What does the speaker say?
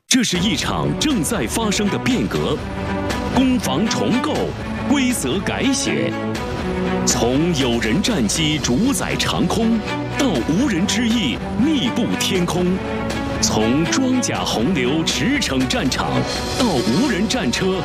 这是一场正在发生的变革，攻防重构，规则改写。从有人战机主宰长空，到无人之翼密布天空；从装甲洪流驰骋战场，到无人战车